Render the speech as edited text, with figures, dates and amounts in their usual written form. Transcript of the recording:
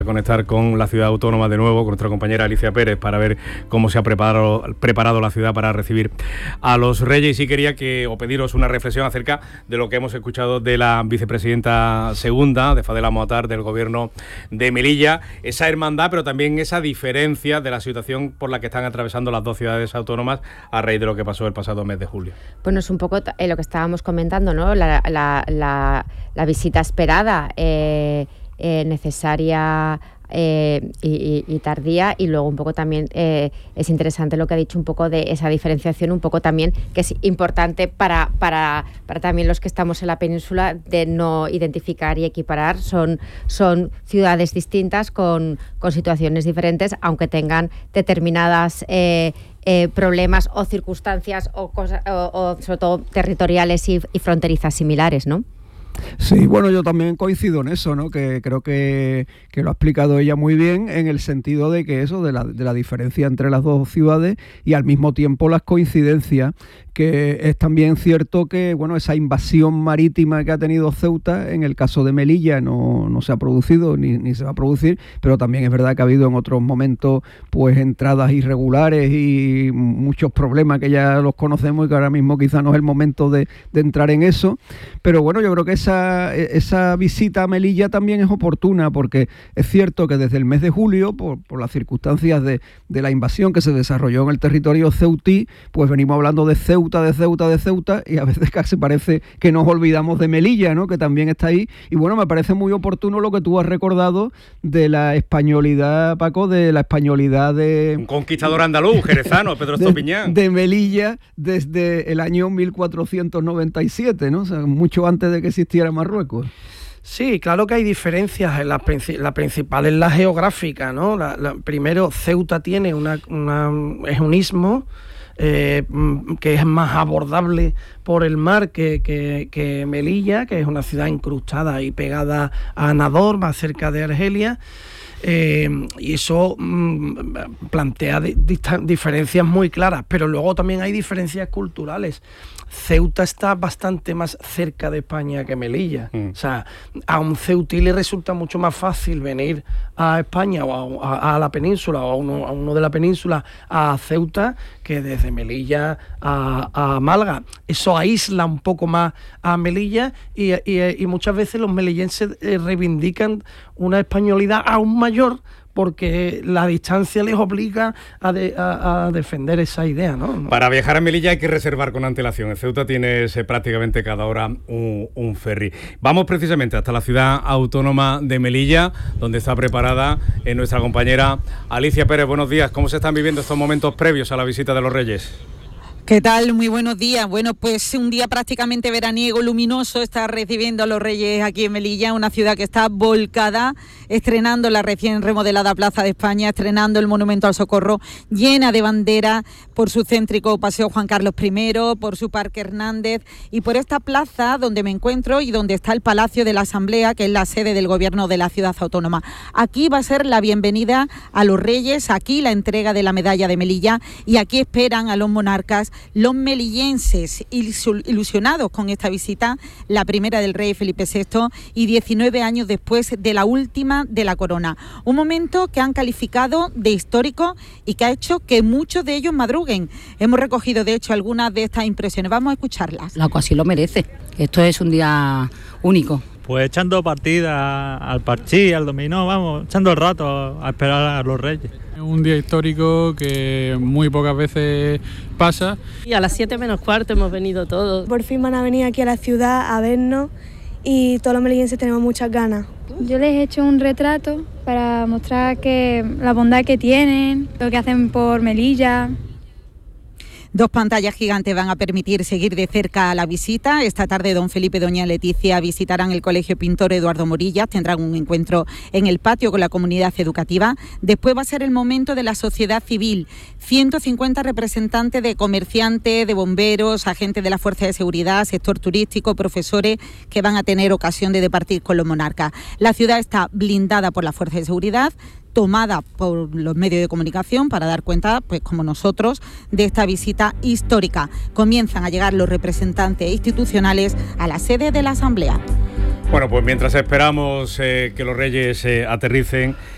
Conectar con la ciudad autónoma de nuevo, con nuestra compañera Alicia Pérez, para ver cómo se ha preparado la ciudad para recibir a los Reyes. Y quería pediros una reflexión acerca de lo que hemos escuchado de la vicepresidenta segunda, de Fadela Moatar, del gobierno de Melilla. Esa hermandad, pero también esa diferencia de la situación por la que están atravesando las dos ciudades autónomas a raíz de lo que pasó el pasado mes de julio. Bueno, es un poco lo que estábamos comentando, ¿no? La visita esperada, necesaria y tardía, y luego un poco también es interesante lo que ha dicho un poco de esa diferenciación, un poco también que es importante para también los que estamos en la península, de no identificar y equiparar. Son ciudades distintas con situaciones diferentes, aunque tengan determinadas problemas o circunstancias o sobre todo territoriales y fronterizas similares, ¿no? Sí, bueno, yo también coincido en eso, ¿no? Que creo que lo ha explicado ella muy bien, en el sentido de que eso, de la diferencia entre las dos ciudades y al mismo tiempo las coincidencias, que es también cierto que, bueno, esa invasión marítima que ha tenido Ceuta, en el caso de Melilla no se ha producido ni se va a producir, pero también es verdad que ha habido en otros momentos pues entradas irregulares y muchos problemas que ya los conocemos y que ahora mismo quizá no es el momento de entrar en eso. Pero bueno, yo creo que esa visita a Melilla también es oportuna, porque es cierto que desde el mes de julio, por las circunstancias de la invasión que se desarrolló en el territorio ceutí, pues venimos hablando de Ceuta, y a veces casi parece que nos olvidamos de Melilla, ¿no? Que también está ahí. Y bueno, me parece muy oportuno lo que tú has recordado de la españolidad, Paco, de la españolidad de... Un conquistador andaluz, jerezano, Pedro Estopiñán. De Melilla desde el año 1497, ¿no? O sea, mucho antes de que existiera Marruecos. Sí, claro que hay diferencias. La principal es la geográfica, ¿no? Primero, Ceuta tiene es un istmo que es más abordable por el mar que Melilla, que es una ciudad incrustada y pegada a Nador, más cerca de Argelia. Y eso plantea diferencias muy claras, pero luego también hay diferencias culturales. Ceuta está bastante más cerca de España que Melilla. O sea, a un ceutí le resulta mucho más fácil venir a España o a la península, o a uno de la península a Ceuta, que desde Melilla a Málaga. Eso aísla un poco más a Melilla y muchas veces los melillenses reivindican una españolidad aún mayor, porque la distancia les obliga a defender esa idea, ¿no? Para viajar a Melilla hay que reservar con antelación. En Ceuta tienes prácticamente cada hora un ferry. Vamos precisamente hasta la ciudad autónoma de Melilla, donde está preparada nuestra compañera Alicia Pérez. Buenos días. ¿Cómo se están viviendo estos momentos previos a la visita de los Reyes? ¿Qué tal? Muy buenos días. Bueno, pues un día prácticamente veraniego, luminoso, está recibiendo a los Reyes aquí en Melilla, una ciudad que está volcada, estrenando la recién remodelada Plaza de España, estrenando el Monumento al Socorro, llena de banderas por su céntrico Paseo Juan Carlos I, por su Parque Hernández y por esta plaza donde me encuentro y donde está el Palacio de la Asamblea, que es la sede del Gobierno de la Ciudad Autónoma. Aquí va a ser la bienvenida a los Reyes, aquí la entrega de la medalla de Melilla, y aquí esperan a los monarcas, los melillenses ilusionados con esta visita, la primera del rey Felipe VI y 19 años después de la última de la corona. Un momento que han calificado de histórico y que ha hecho que muchos de ellos madruguen. Hemos recogido, de hecho, algunas de estas impresiones. Vamos a escucharlas. La ocasión lo merece. Esto es un día único. Pues echando partida al parchís, al dominó, vamos, echando el rato a esperar a los Reyes. Es un día histórico que muy pocas veces pasa. Y a las 7:15 hemos venido todos. Por fin van a venir aquí a la ciudad a vernos y todos los melillenses tenemos muchas ganas. Yo les he hecho un retrato para mostrar que la bondad que tienen, lo que hacen por Melilla. Dos pantallas gigantes van a permitir seguir de cerca la visita. Esta tarde don Felipe y doña Leticia visitarán el Colegio Pintor Eduardo Morillas, tendrán un encuentro en el patio con la comunidad educativa. Después va a ser el momento de la sociedad civil. 150 representantes de comerciantes, de bomberos, agentes de la Fuerza de Seguridad, sector turístico, profesores que van a tener ocasión de departir con los monarcas. La ciudad está blindada por la Fuerza de Seguridad, tomada por los medios de comunicación para dar cuenta, pues como nosotros, de esta visita histórica. Comienzan a llegar los representantes institucionales a la sede de la Asamblea. Bueno, pues mientras esperamos que los Reyes aterricen